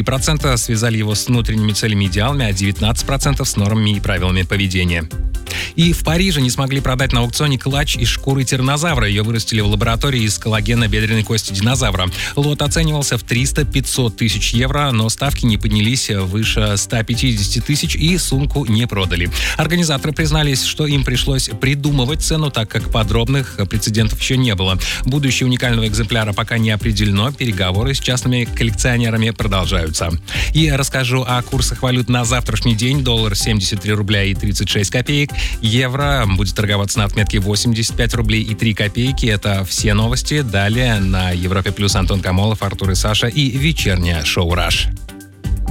3% связали его с внутренними целями и идеалами, а 19% с нормами и правилами поведения. И в Париже не смогли продать на аукционе клатч из шкуры тираннозавра. Ее вырастили в лаборатории из коллагена бедренной кости динозавра. Лот оценивался в 300-500 тысяч евро, но ставки не поднялись выше 150 тысяч и сумку не продали. Организаторы признались, что им пришлось придумывать цену, так как подробных прецедентов еще не было. Будущее уникального экземпляра пока не определено. Переговоры с частными коллекционерами продолжаются. И расскажу о курсах валют на завтрашний день. Доллар 73 рубля и 36 копеек. Евро будет торговаться на отметке 85 рублей и 3 копейки. Это все новости. Далее на Европе Плюс Антон Камолов, Артур и Саша и вечернее шоу «Раш».